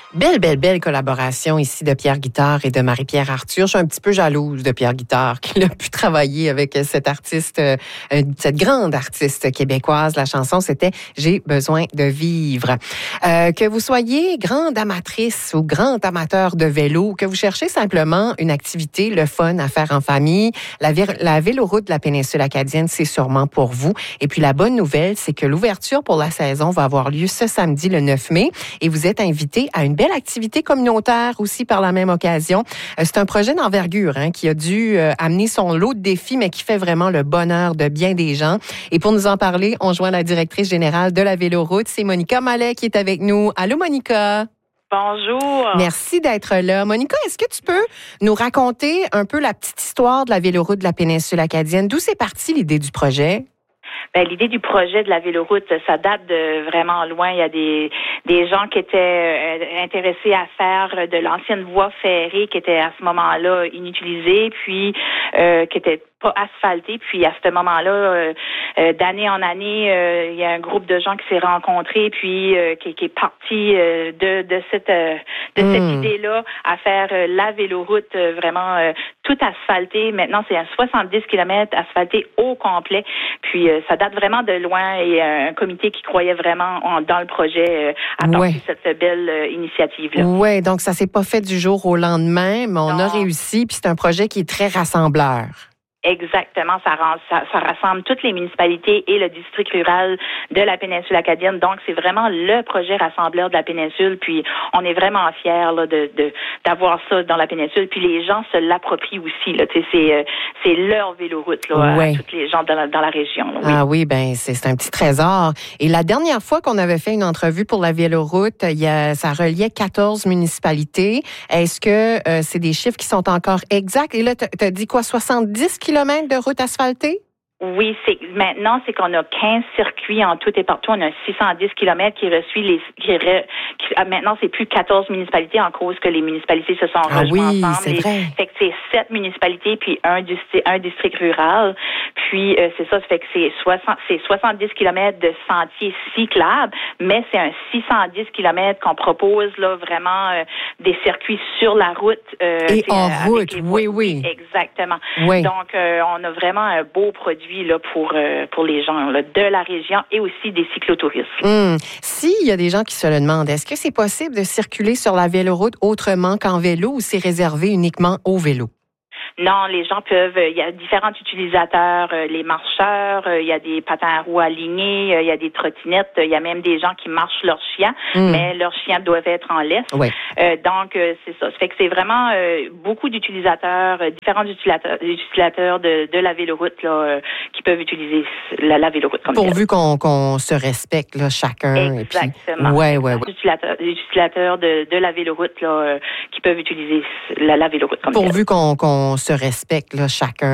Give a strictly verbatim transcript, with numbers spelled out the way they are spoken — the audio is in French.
Belle, belle, belle collaboration ici de Pierre Guitard et de Marie-Pierre Arthur. Je suis un petit peu jalouse de Pierre Guitard qui a pu travailler avec cet artiste, euh, cette grande artiste québécoise. La chanson, c'était « J'ai besoin de vivre ». Euh, que vous soyez grande amatrice ou grand amateur de vélo, que vous cherchez simplement une activité, le fun à faire en famille, la, la véloroute de la péninsule acadienne, c'est sûrement pour vous. Et puis la bonne nouvelle, c'est que l'ouverture pour la saison va avoir lieu ce samedi, le neuf mai, et vous êtes invité à une belle activité communautaire aussi par la même occasion. C'est un projet d'envergure hein, qui a dû euh, amener son lot de défis, mais qui fait vraiment le bonheur de bien des gens. Et pour nous en parler, on joint la directrice générale de la Véloroute, c'est Monica Mallet qui est avec nous. Allô, Monica? Bonjour. Merci d'être là. Monica, est-ce que tu peux nous raconter un peu la petite histoire de la Véloroute de la péninsule acadienne? D'où c'est parti l'idée du projet? Ben, l'idée du projet de la véloroute, ça date de vraiment loin. Il y a des des gens qui étaient euh, intéressés à faire de l'ancienne voie ferrée qui était à ce moment-là inutilisée, puis euh, qui était pas asphaltée. Puis à ce moment-là, euh, euh, d'année en année, euh, il y a un groupe de gens qui s'est rencontré, puis euh, qui, qui est parti euh, de de cette euh, de mmh. cette idée-là à faire euh, la véloroute euh, vraiment euh, tout asphaltée. Maintenant, c'est un soixante-dix kilomètres asphalté au complet. Puis euh, ça date vraiment de loin et euh, un comité qui croyait vraiment en, dans le projet euh, a parti ouais. cette belle euh, initiative-là. Oui, donc ça s'est pas fait du jour au lendemain, mais on non. a réussi. Puis c'est un projet qui est très rassembleur. Exactement, ça, ça, ça rassemble toutes les municipalités et le district rural de la péninsule acadienne. Donc, c'est vraiment le projet rassembleur de la péninsule. Puis, on est vraiment fiers là, de, de d'avoir ça dans la péninsule. Puis, les gens se l'approprient aussi. Là, tu sais, c'est euh, c'est leur véloroute là, ouais. à tous les gens dans la, dans la région. Là, oui. Ah oui, ben c'est, c'est un petit trésor. Et la dernière fois qu'on avait fait une entrevue pour la véloroute, il y a, ça reliait quatorze municipalités. Est-ce que euh, c'est des chiffres qui sont encore exacts? Et là, tu as dit quoi, soixante-dix kilomètres de route asphaltée? Oui, c'est maintenant c'est qu'on a quinze circuits en tout et partout. On a six cent dix kilomètres qui reçuit les qui, re, qui maintenant c'est plus quatorze municipalités en cause que les municipalités se sont ah rejointes oui, ensemble. C'est les, vrai. Fait que c'est sept municipalités puis un un district rural. Puis euh, c'est ça, ça fait que c'est soixante c'est soixante-dix kilomètres de sentiers cyclables, mais c'est un six cent dix kilomètres qu'on propose là vraiment euh, des circuits sur la route euh, et en euh, route. Oui, oui. Exactement. Oui. Donc euh, on a vraiment un beau produit là, pour, euh, pour les gens là, de la région et aussi des cyclotouristes. Mmh. S'il y a des gens qui se le demandent, est-ce que c'est possible de circuler sur la véloroute autrement qu'en vélo ou c'est réservé uniquement au vélo? Non, les gens peuvent, il y a différents utilisateurs, les marcheurs, il y a des patins à roues alignés, il y a des trottinettes, il y a même des gens qui marchent leurs chiens, mmh. mais leurs chiens doivent être en laisse. Ouais. Euh, donc, c'est ça. Ça fait que c'est vraiment euh, beaucoup d'utilisateurs, euh, différents utilisateurs, utilisateurs de, de la véloroute là, euh, qui peuvent utiliser la, la véloroute comme Pourvu telle. qu'on, qu'on se respecte là, chacun. Exactement. Et puis, ouais, ouais, ouais. Les utilisateurs, les utilisateurs de, de la véloroute là, euh, qui peuvent utiliser la, la véloroute comme Pourvu telle. qu'on, qu'on se respecte là, chacun.